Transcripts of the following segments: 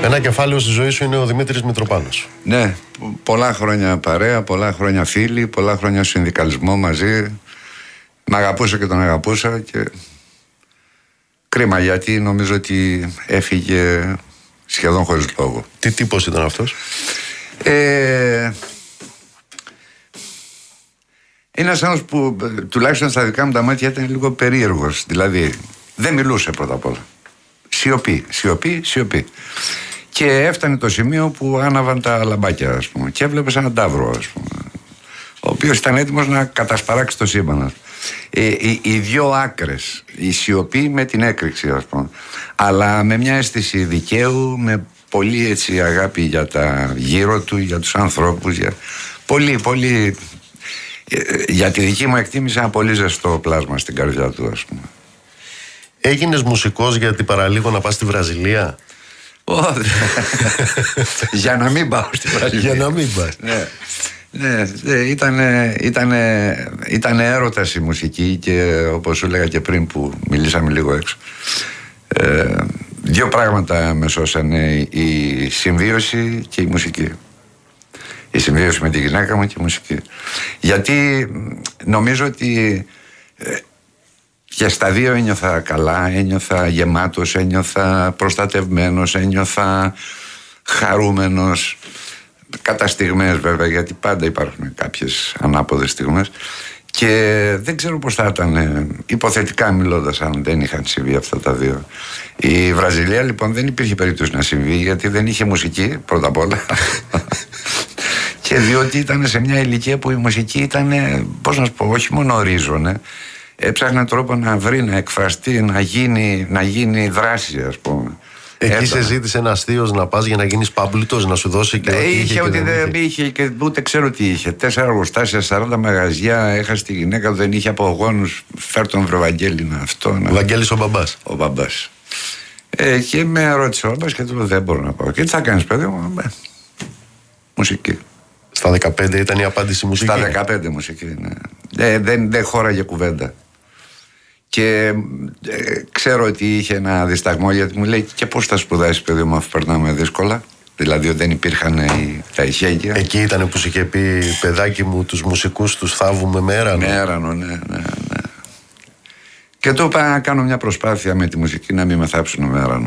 Ένα κεφάλαιο στη ζωή σου είναι ο Δημήτρης Μητροπάνος. Ναι, πολλά χρόνια παρέα, πολλά χρόνια φίλοι, πολλά χρόνια συνδικαλισμό μαζί. Μ' αγαπούσα και τον αγαπούσα και κρίμα, γιατί νομίζω ότι έφυγε σχεδόν χωρίς λόγο. Τι τύπος ήταν αυτός? Ένας άνθρωπος που τουλάχιστον στα δικά μου τα μάτια ήταν λίγο περίεργος. Δηλαδή δεν μιλούσε πρώτα απ' όλα. Σιωπή. Και έφτανε το σημείο που άναβαν τα λαμπάκια, ας πούμε, και έβλεπες έναν ταύρο, ας πούμε, ο οποίος ήταν έτοιμος να κατασπαράξει το σύμπαν. Οι δύο άκρες, η σιωπή με την έκρηξη, ας πούμε, αλλά με μια αίσθηση δικαίου, με πολύ έτσι αγάπη για τα γύρω του, για τους ανθρώπους, πολύ, για τη δική μου εκτίμηση, ένα πολύ ζεστό πλάσμα στην καρδιά του, ας πούμε. Έγινες μουσικός γιατί παραλίγο να πας στη Βραζιλία? Για να μην πάω στη Βραζιλία. Για να μην πας. Ναι, ήταν έρωτας η μουσική και όπως σου λέγα και πριν που μιλήσαμε λίγο έξω, δύο πράγματα με σώσανε: η συμβίωση και η μουσική. Η συμβίωση με τη γυναίκα μου και η μουσική. Γιατί νομίζω ότι και στα δύο ένιωθα καλά, ένιωθα γεμάτος, ένιωθα προστατευμένος, ένιωθα χαρούμενος. Κατά στιγμές βέβαια, γιατί πάντα υπάρχουν κάποιες ανάποδες στιγμές, και δεν ξέρω πώς θα ήταν, υποθετικά μιλώντας, αν δεν είχαν συμβεί αυτά τα δύο. Η Βραζιλία λοιπόν δεν υπήρχε περίπτωση να συμβεί, γιατί δεν είχε μουσική πρώτα απ' όλα και διότι ήταν σε μια ηλικία που η μουσική ήταν, πώς να σου πω, όχι μόνο ορίζονε, έψαχνε τρόπο να βρει, να εκφραστεί, να γίνει δράση, ας πούμε. Εκεί σε ζήτησε ένα αστείος να πας για να γίνεις παμπλούτος, να σου δώσει και ό,τι είχε. Ότι δεν είχε και ούτε ξέρω τι είχε. 4 εργοστάσια, 40 μαγαζιά, έχασε τη γυναίκα του, δεν είχε απογόνους. Φέρ τον Βαγγέλη αυτό. Ο Βαγγέλης ο μπαμπάς. Ο μπαμπάς. Και με ρώτησε ο μπαμπάς και του λέω: δεν μπορώ να πάω. Και τι θα κάνεις, παιδί μου? Μουσική. Στα 15 ήταν η απάντηση μουσική. Στα 15 μουσική, ναι. Δεν χώραγε κουβέντα. Και ξέρω ότι είχε ένα δισταγμό, γιατί μου λέει: και πώς θα σπουδάσεις, παιδί μου, αφού περνάμε δύσκολα? Δηλαδή δεν υπήρχαν τα ηχέγγυα. Εκεί ήταν που σου είχε πει: παιδάκι μου, τους μουσικούς τους θάβουμε με έρανο. Με έρανο, ναι. Και του είπα να κάνω μια προσπάθεια με τη μουσική να μην με θάψουν με έρανο.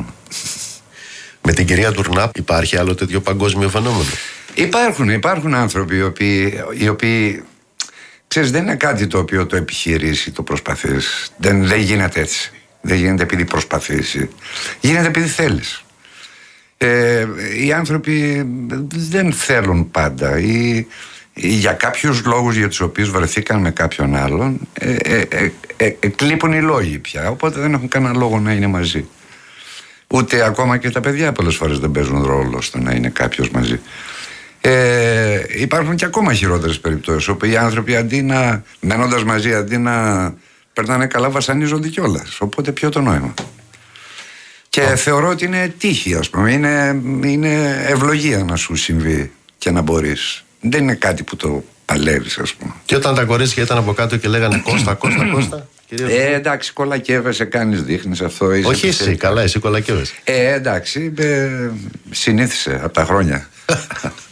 Με την κυρία Τουρνά υπάρχει άλλο τέτοιο παγκόσμιο φαινόμενο? Υπάρχουν άνθρωποι οι οποίοι ξέρεις, δεν είναι κάτι το οποίο το επιχειρείς ή το προσπαθείς. Δεν γίνεται έτσι. Δεν γίνεται επειδή προσπαθείς. Γίνεται επειδή θέλεις. Οι άνθρωποι δεν θέλουν πάντα, ή για κάποιους λόγους για τους οποίους βρεθήκαν με κάποιον άλλον, εκλείπουν οι λόγοι πια, οπότε δεν έχουν κανένα λόγο να είναι μαζί. Ούτε ακόμα και τα παιδιά πολλές φορές δεν παίζουν ρόλο στο να είναι κάποιος μαζί. Υπάρχουν και ακόμα χειρότερες περιπτώσεις, όπου οι άνθρωποι μένοντας μαζί, αντί να περνάνε καλά, βασανίζονται κιόλας. Οπότε ποιο το νόημα? Και θεωρώ ότι είναι τύχη, ας πούμε. Είναι ευλογία να σου συμβεί και να μπορείς. Δεν είναι κάτι που το παλεύεις, ας πούμε. Και όταν τα κορίτσια ήταν από κάτω και λέγανε Κώστα. Εντάξει, κολακεύεσαι, κάνεις, δείχνεις αυτό. Όχι εσύ, καλά, εσύ κολακεύεσαι. Εντάξει, συνήθισε από τα χρόνια.